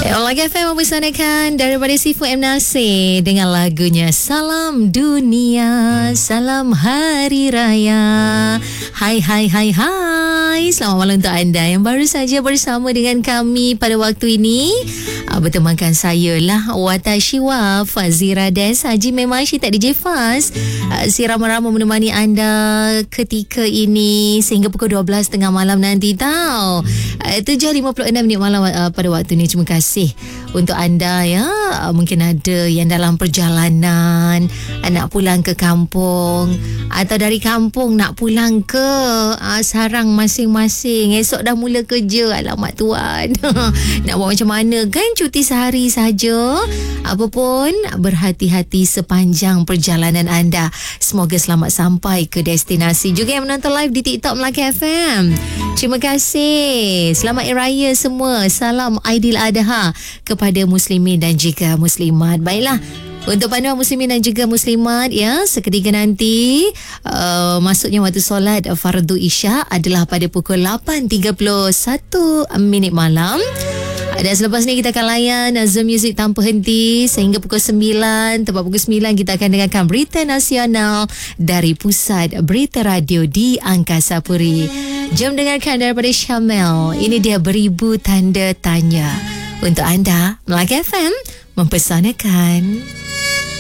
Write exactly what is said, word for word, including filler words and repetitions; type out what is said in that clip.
Melaka F M mempersanakan daripada Sifu M. Nasir dengan lagunya Salam Dunia, Salam Hari Raya. Hai hai hai hai. Selamat malam untuk anda yang baru saja bersama dengan kami pada waktu ini. Bertemankan saya lah Watashi Wa Fazira Des Haji Memashi tak D J Faz. Si ramai-ramai menemani anda ketika ini sehingga pukul dua belas tiga puluh malam nanti tau. tujuh lima puluh enam minit malam pada waktu ini. Terima kasih untuk anda ya. Mungkin ada yang dalam perjalanan nak pulang ke kampung atau dari kampung nak pulang ke uh, sarang masing-masing. Esok dah mula kerja. Alamak tuan. Nak buat macam mana kan, cuti sehari saja. Apapun, berhati-hati sepanjang perjalanan anda. Semoga selamat sampai ke destinasi. Juga yang menonton live di TikTok Melaka F M, terima kasih. Selamat Hari Raya semua. Salam Aidiladha kepada muslimin dan juga muslimat. Baiklah, untuk panduan muslimin dan juga muslimat ya, seketika nanti uh, masuknya waktu solat fardu Isya adalah pada pukul lapan tiga puluh satu minit malam. Dan selepas ni kita akan layan Zoom Music tanpa henti sehingga pukul sembilan. Tepat pukul sembilan kita akan dengarkan berita nasional dari Pusat Berita Radio di Angkasa Puri. Jom dengarkan daripada Syamel. Ini dia Beribu Tanda Tanya. Untuk anda, Melaka F M mempersanakan.